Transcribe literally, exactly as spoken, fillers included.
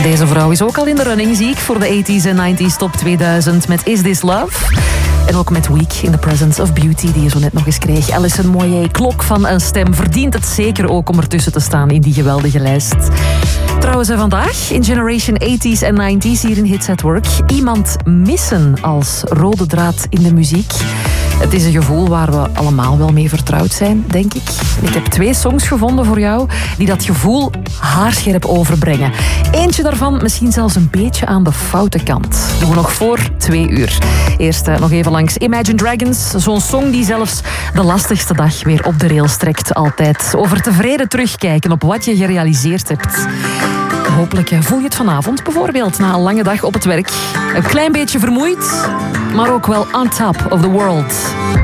Deze vrouw is ook al in de running, zie ik, voor de eighties en nineties Top tweeduizend met Is This Love? En ook met Week in the Presence of Beauty, die je zo net nog eens kreeg. Alison Moyet, klok van een stem, verdient het zeker ook om ertussen te staan in die geweldige lijst. Trouwens, vandaag in Generation eighties en nineties hier in Hits at Work. Iemand missen als rode draad in de muziek. Het is een gevoel waar we allemaal wel mee vertrouwd zijn, denk ik. Ik heb twee songs gevonden voor jou die dat gevoel haarscherp overbrengen. Eentje daarvan misschien zelfs een beetje aan de foute kant. Doen we nog voor twee uur. Eerst uh, nog even langs Imagine Dragons. Zo'n song die zelfs de lastigste dag weer op de rails trekt altijd. Over tevreden terugkijken op wat je gerealiseerd hebt. Hopelijk voel je het vanavond bijvoorbeeld na een lange dag op het werk. Een klein beetje vermoeid, maar ook wel on top of the world.